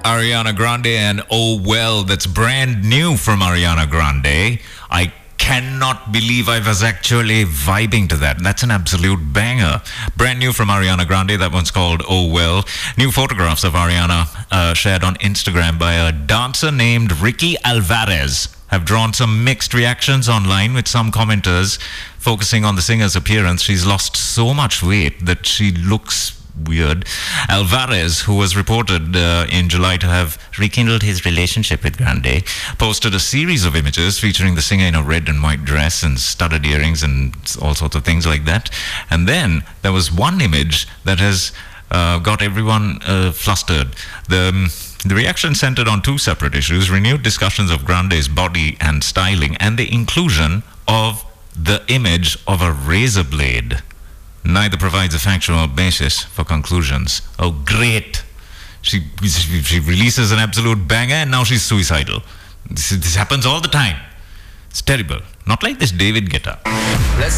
Ariana Grande and Oh Well. That's brand new from Ariana Grande. I cannot believe I was actually vibing to that. That's an absolute banger. Brand new from Ariana Grande. That one's called Oh Well. New photographs of Ariana shared on Instagram by a dancer named Ricky Alvarez have drawn some mixed reactions online, with some commenters focusing on the singer's appearance. She's lost so much weight that she looks weird. Alvarez, who was reported in July to have rekindled his relationship with Grande, posted a series of images featuring the singer in a red and white dress and studded earrings and all sorts of things like that. And then there was one image that has got everyone flustered. The reaction centered on two separate issues: renewed discussions of Grande's body and styling, and the inclusion of the image of a razor blade. Neither provides a factual basis for conclusions. Oh, great. She releases an absolute banger and now she's suicidal. This happens all the time. It's terrible. Not like this David Guetta.